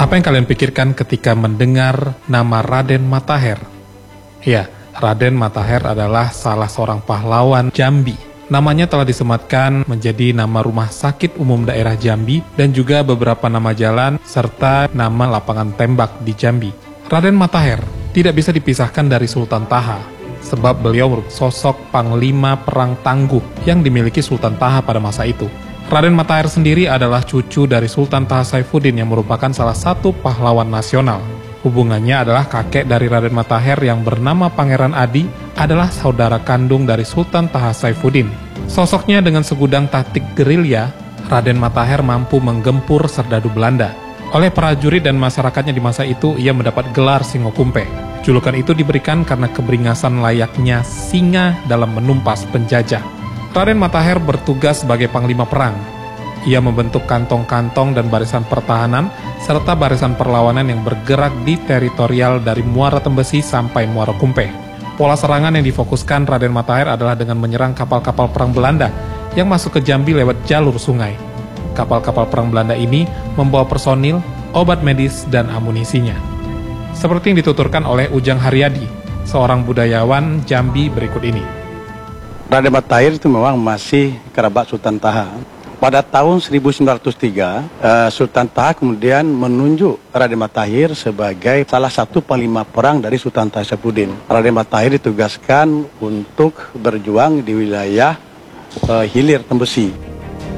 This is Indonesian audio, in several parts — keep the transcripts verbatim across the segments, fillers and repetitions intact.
Apa yang kalian pikirkan ketika mendengar nama Raden Matahir? Ya, Raden Matahir adalah salah seorang pahlawan Jambi. Namanya telah disematkan menjadi nama rumah sakit umum daerah Jambi dan juga beberapa nama jalan serta nama lapangan tembak di Jambi. Raden Matahir tidak bisa dipisahkan dari Sultan Taha, sebab beliau merupakan sosok panglima perang tangguh yang dimiliki Sultan Taha pada masa itu. Raden Matahir sendiri adalah cucu dari Sultan Taha Saifuddin yang merupakan salah satu pahlawan nasional. Hubungannya adalah kakek dari Raden Matahir yang bernama Pangeran Adi adalah saudara kandung dari Sultan Taha Saifuddin. Sosoknya dengan segudang taktik gerilya, Raden Matahir mampu menggempur serdadu Belanda. Oleh prajurit dan masyarakatnya di masa itu, ia mendapat gelar Singokumpe. Julukan itu diberikan karena keberingasan layaknya singa dalam menumpas penjajah. Raden Matahir bertugas sebagai panglima perang. Ia membentuk kantong-kantong dan barisan pertahanan, serta barisan perlawanan yang bergerak di teritorial dari Muara Tembesi sampai Muara Kumpe. Pola serangan yang difokuskan Raden Matahir adalah dengan menyerang kapal-kapal perang Belanda yang masuk ke Jambi lewat jalur sungai. Kapal-kapal perang Belanda ini membawa personil, obat medis, dan amunisinya. Seperti yang dituturkan oleh Ujang Haryadi, seorang budayawan Jambi berikut ini. Raden Matahir itu memang masih kerabat Sultan Taha. Pada tahun seribu sembilan ratus tiga, uh, Sultan Taha kemudian menunjuk Raden Matahir sebagai salah satu panglima perang dari Sultan Taha Saifuddin. Raden Matahir ditugaskan untuk berjuang di wilayah uh, hilir Tembesi.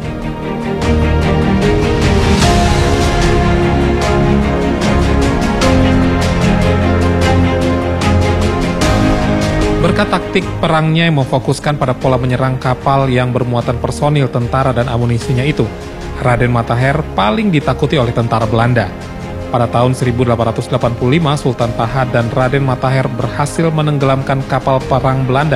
Berkat taktik perangnya yang memfokuskan pada pola menyerang kapal yang bermuatan personil, tentara, dan amunisinya itu, Raden Matahir paling ditakuti oleh tentara Belanda. Pada tahun seribu delapan ratus delapan puluh lima, Sultan Taha dan Raden Matahir berhasil menenggelamkan kapal perang Belanda